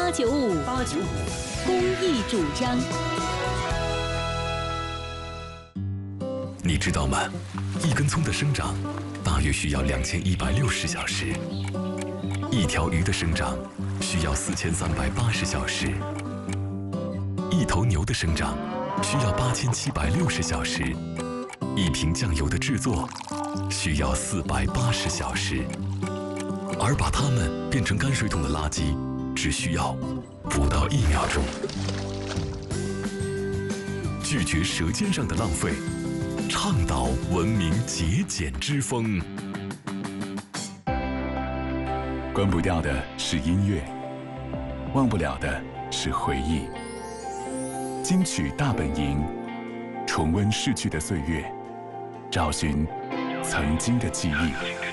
895公益主张。 你知道吗？一根葱的生长大约需要2160小时，一条鱼的生长需要4380小时，一头牛的生长需要8760小时，一瓶酱油的制作需要480小时，而把它们变成泔水桶的垃圾只需要不到1秒钟。拒绝舌尖上的浪费，倡导文明节俭之风。 关不掉的是音乐，忘不了的是回忆。金曲大本营，重温逝去的岁月，找寻曾经的记忆。